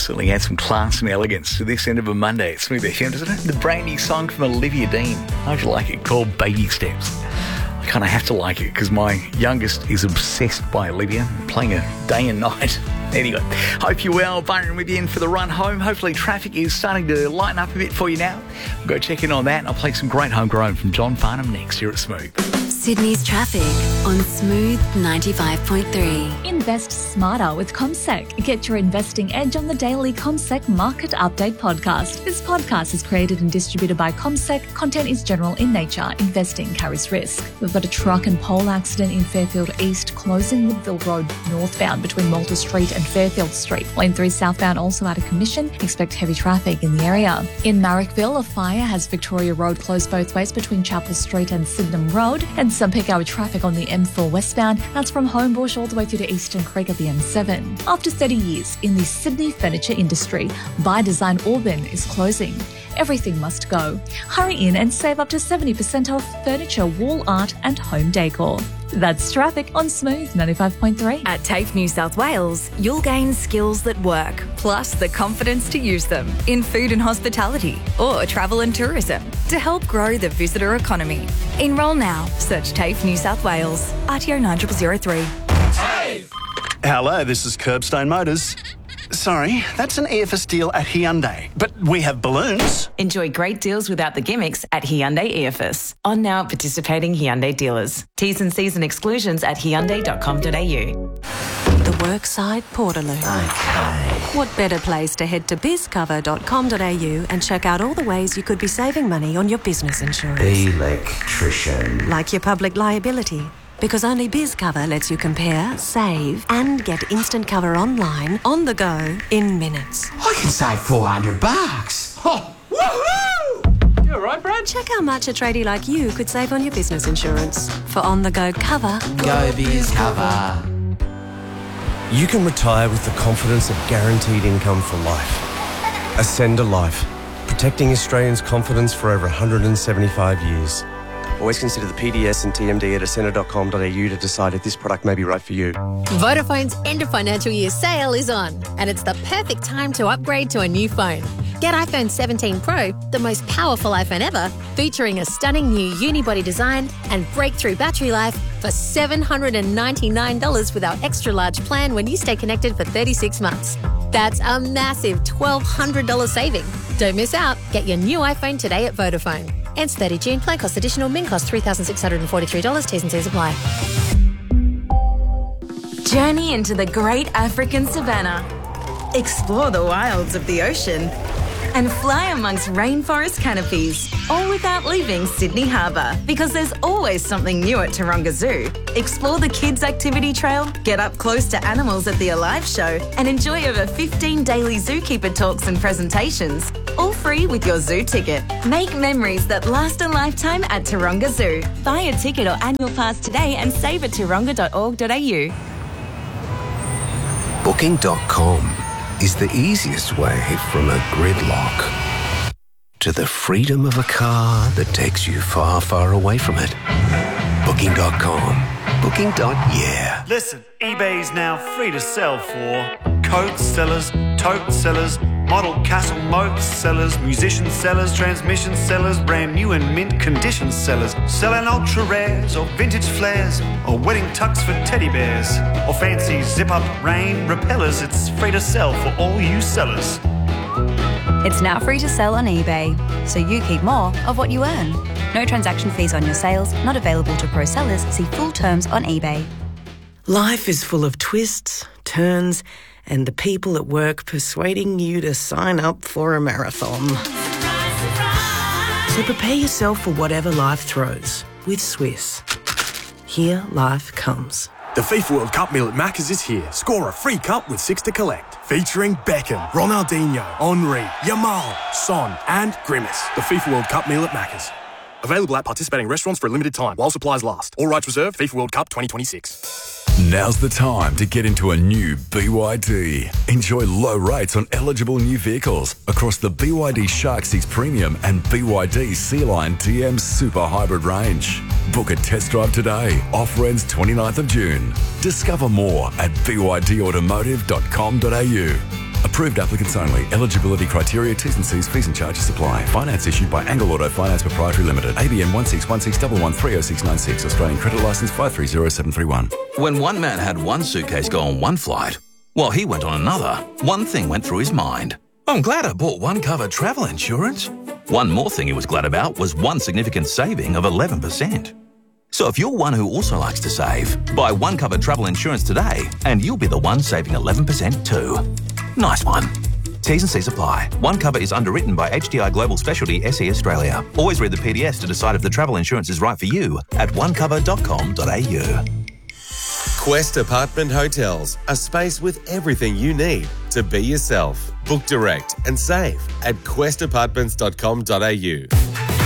certainly adds some class and elegance to this end of a Monday. It's Smooth FM, doesn't it? The brand new song from Olivia Dean. I hope you like it, called Baby Steps. I kind of have to like it because my youngest is obsessed by Olivia, playing her day and night. Anyway, hope you're well. Byron with you in for the run home. Hopefully traffic is starting to lighten up a bit for you now. We'll go check in on that. I'll play some great homegrown from John Farnham next here at Smooth. Sydney's traffic on Smooth 95.3. Invest smarter with CommSec. Get your investing edge on the daily CommSec Market Update podcast. This podcast is created and distributed by CommSec. Content is general in nature. Investing carries risk. We've got a truck and pole accident in Fairfield East, closing Woodville Road northbound between Malta Street and Fairfield Street. Lane 3 southbound also out of commission. Expect heavy traffic in the area. In Marrickville, a fire has Victoria Road closed both ways between Chapel Street and Sydenham Road, and some peak hour traffic on the M4 westbound. That's from Homebush all the way through to Eastern Creek at the M7. After 30 years in the Sydney furniture industry, By Design Auburn is closing. Everything must go. Hurry in and save up to 70% off furniture, wall art and home decor. That's traffic on Smooth 95.3. At TAFE New South Wales, you'll gain skills that work, plus the confidence to use them in food and hospitality or travel and tourism to help grow the visitor economy. Enrol now. Search TAFE New South Wales. RTO 9003. Hello, this is Curbstone Motors. Sorry, that's an EFS deal at Hyundai, but we have balloons. Enjoy great deals without the gimmicks at Hyundai EFS. On now at participating Hyundai dealers. T's and C's and exclusions at hyundai.com.au. The Workside Portaloo. Okay. What better place to head to bizcover.com.au and check out all the ways you could be saving money on your business insurance. Electrician. Like your public liability. Because only BizCover lets you compare, save, and get instant cover online, on the go, in minutes. I can save $400. Oh, woohoo! You all right, Brad? Check how much a tradie like you could save on your business insurance. For on-the-go cover, go BizCover. You can retire with the confidence of guaranteed income for life. Ascend a Life, protecting Australians' confidence for over 175 years. Always consider the PDS and TMD at ascender.com.au to decide if this product may be right for you. Vodafone's end of financial year sale is on, and it's the perfect time to upgrade to a new phone. Get iPhone 17 Pro, the most powerful iPhone ever, featuring a stunning new unibody design and breakthrough battery life for $799 with our extra large plan when you stay connected for 36 months. That's a massive $1,200 saving. Don't miss out. Get your new iPhone today at Vodafone. Ends 30 June. Plan cost additional. Min cost $3,643. T's and C's apply. Journey into the great African savannah. Explore the wilds of the ocean. And fly amongst rainforest canopies, all without leaving Sydney Harbour. Because there's always something new at Taronga Zoo. Explore the kids' activity trail, get up close to animals at the Alive show, and enjoy over 15 daily zookeeper talks and presentations. All free with your zoo ticket. Make memories that last a lifetime at Taronga Zoo. Buy a ticket or annual pass today and save at taronga.org.au. Booking.com is the easiest way from a gridlock to the freedom of a car that takes you far, far away from it. Booking.com. Booking.yeah. Listen, eBay's now free to sell for coat sellers, tote sellers, model castle moat sellers, musician sellers, transmission sellers, brand new and mint condition sellers, selling ultra rares or vintage flares or wedding tux for teddy bears or fancy zip-up rain repellers. It's free to sell for all you sellers. It's now free to sell on eBay, so you keep more of what you earn. No transaction fees on your sales, not available to pro sellers. See full terms on eBay. Life is full of twists, turns, and the people at work persuading you to sign up for a marathon. So prepare yourself for whatever life throws with Swiss. Here life comes. The FIFA World Cup meal at Macca's is here. Score a free cup with 6 to collect. Featuring Beckham, Ronaldinho, Henry, Yamal, Son and Grimace. The FIFA World Cup meal at Macca's. Available at participating restaurants for a limited time while supplies last. All rights reserved. FIFA World Cup 2026. Now's the time to get into a new BYD. Enjoy low rates on eligible new vehicles across the BYD Shark 6 Premium and BYD Sea-Line TM Super Hybrid range. Book a test drive today. Offer ends 29th of June. Discover more at bydautomotive.com.au. Approved applicants only. Eligibility criteria, T's and C's, fees and charges apply. Finance issued by Angle Auto Finance Proprietary Limited. ABN 161611130696. Australian Credit Licence 530731. When one man had one suitcase go on one flight, while he went on another, one thing went through his mind. I'm glad I bought one cover travel insurance. One more thing he was glad about was one significant saving of 11%. So if you're one who also likes to save, buy one cover travel insurance today and you'll be the one saving 11% too. Nice one. T's and C's apply. One cover is underwritten by HDI Global Specialty SE Australia. Always read the PDS to decide if the travel insurance is right for you at onecover.com.au. Quest Apartment Hotels, a space with everything you need to be yourself. Book direct and save at questapartments.com.au.